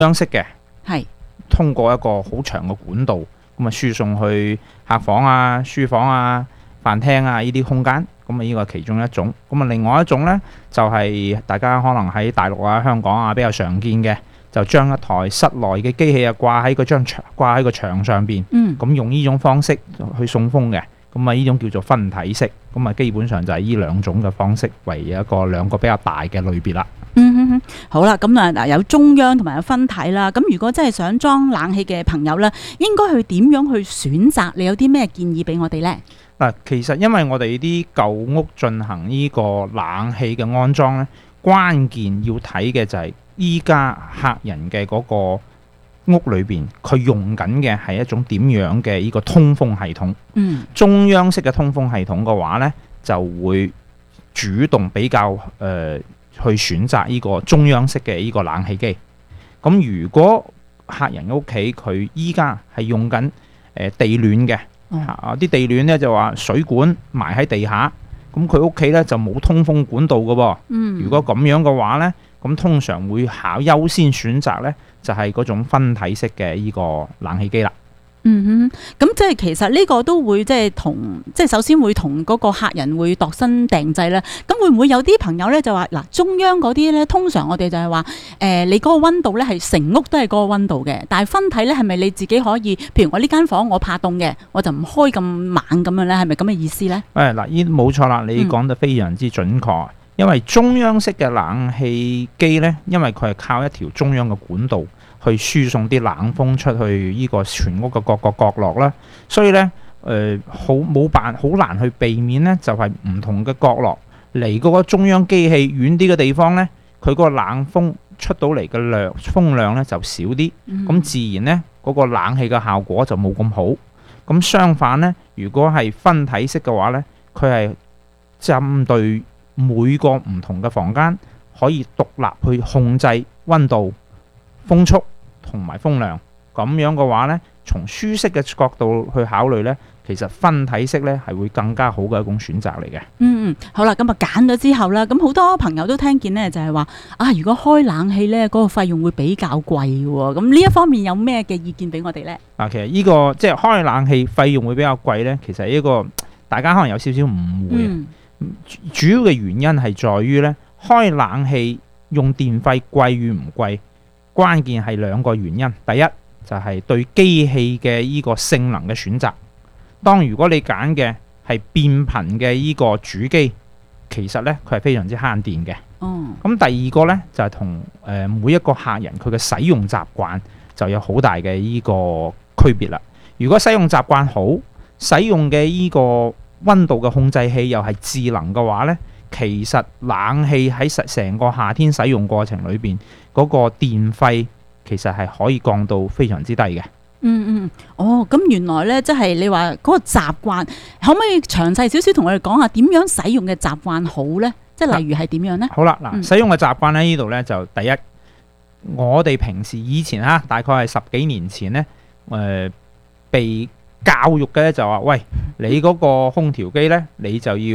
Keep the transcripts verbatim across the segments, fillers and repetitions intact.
央式嘅， 係通過一個好長嘅管道，咁啊輸送去客房啊、書房啊、飯廳啊呢啲空間。咁啊呢個係其中一種。咁啊另外一種呢，就係、是、大家可能喺大陸啊、香港啊比較常見嘅，就將一台室內嘅機器啊掛喺嗰張牆，掛喺個牆上邊。 嗯咁用呢種方式去送風嘅。咁啊呢種叫做分體式。咁啊基本上就係呢兩種嘅方式為一個兩個比較大嘅類別啦。 嗯哼哼，好啦，咁啊嗱，有中央同埋有分體啦。咁如果真係想裝冷氣嘅朋友咧，應該去點樣去選擇？你有啲咩建議俾我哋呢？ 嗱，其實因為我哋啲舊屋進行呢個冷氣嘅安裝咧，關鍵要睇嘅就係依家客人嘅嗰個屋裏邊，佢用緊嘅係一種點樣嘅呢個通風系統。 嗯， 中央式嘅通風系統嘅話呢，就會主動比較誒、呃、去選擇呢個中央式嘅呢個冷氣機。咁如果客人嘅屋企佢依家係用緊誒、呃、地暖嘅，啊啲、哦、地暖呢就話水管埋喺地下，咁佢屋企呢就冇通風管道嘅噃。 嗯， 如果咁樣嘅話呢，咁通常會考優先選擇呢，就係、是、嗰種分體式嘅呢個冷氣機啦。 嗯哼，咁即係其實呢個都會即係同即係首先會同嗰個客人會度身訂製咧。咁會唔會有啲朋友咧就話嗱，中央嗰啲咧通常我哋就係話誒你嗰個溫度咧係成屋都係嗰個溫度嘅，但係分體咧係咪你自己可以？譬如我呢間房我怕凍嘅，我就唔開咁猛咁樣咧，係咪咁嘅意思咧？ 誒嗱，依冇錯啦，你講得非常之準確。嗯、因為中央式嘅冷氣機咧，因為佢係靠一條中央嘅管道去輸送啲冷風出去呢個全屋嘅各個角落啦，所以呢，誒好冇辦好難去避免呢，就係、是、唔同嘅角落離嗰個中央機器遠啲嘅地方呢，佢嗰個冷風出到嚟嘅量風量呢就少啲，咁、嗯、自然呢，嗰、那個冷氣嘅效果就冇咁好。咁相反呢，如果係分體式嘅話呢，佢係針對每個唔同嘅房間可以獨立去控制溫度、風速同埋風量，咁樣嘅話呢，從舒適嘅角度去考慮呢，其實分體式呢係會更加好嘅一種選擇嚟嘅。 嗯嗯，好啦，咁啊揀咗之後啦，咁好多朋友都聽見呢，就係話啊，如果開冷氣呢，嗰個費用會比較貴喎。咁呢一方面有咩嘅意見俾我哋呢？ 啊，其實呢個即係開冷氣費用會比較貴呢，其實呢個大家可能有少少誤會。嗯、主要嘅原因係在於呢，開冷氣用電費貴與唔貴，關鍵係兩個原因。第一就係、是、對機器嘅呢個性能嘅選擇。當如果你揀嘅係變頻嘅呢個主機，其實呢，佢係非常之慳電嘅。哦。咁第二個呢，就係同誒每一個客人佢嘅使用習慣就有好大嘅呢個區別啦。如果使用習慣好，使用嘅呢個溫度嘅控制器又係智能嘅話呢，其實冷氣喺成個夏天使用過程裏邊嗰個電費其實係可以降到非常之低嘅。 嗯嗯，哦，咁原來呢，即係你話嗰個習慣，可唔可以詳細少少同我哋講下點樣使用嘅習慣好呢？即係例如係點樣呢？ 好啦，嗱、嗯，使用嘅習慣呢，呢度呢，就第一，我哋平時以前哈，大概係十幾年前呢，誒、呃，被教育嘅咧就話，喂，你嗰個空調機呢，你就要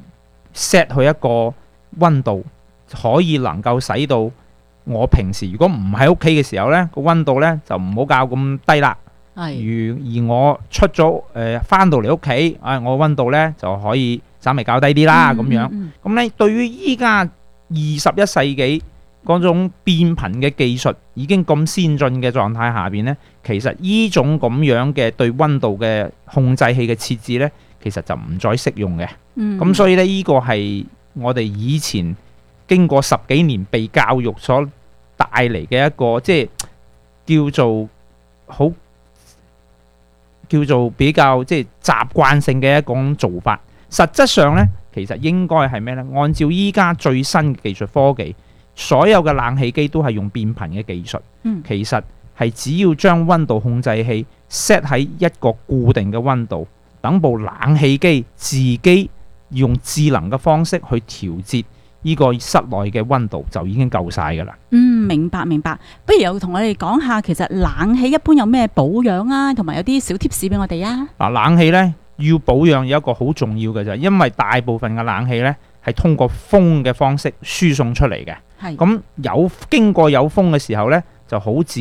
set 去一個溫度，可以能夠使到我平時如果唔喺屋企嘅時候呢，個溫度呢就唔好較咁低啦。係。而而我出咗誒翻到嚟屋企，啊、呃，我溫度呢就可以稍微較低啲啦，咁、嗯、樣。咁、嗯嗯、呢對於依家二十一世紀嗰種變頻嘅技術已經咁先進嘅狀態下邊呢，其實呢種咁樣嘅對溫度嘅控制器嘅設置呢，其實就唔再適用嘅。嗯。咁所以呢，呢、這個係我哋以前經過十幾年被教育所帶嚟嘅一個，即係叫做好叫做比較即係習慣性嘅一種做法。實質上呢，其實應該係咩呢？按照依家最新嘅技術科技，所有嘅冷氣機都係用變頻嘅技術。嗯、其實係只要將溫度控制器 set 喺一個固定嘅溫度，等部冷氣機自己用智能嘅方式去調節呢個室內嘅溫度就已經夠晒噶啦。嗯， 明白明白。不如又同我哋講下，其實冷氣一般有咩保養啊，同埋有啲小貼士俾我哋啊。 嗱，冷氣呢，要保養有一個好重要嘅就係，因為大部分嘅冷氣呢係通過風嘅方式輸送出嚟嘅。係。咁有經過有風嘅時候呢， 就好自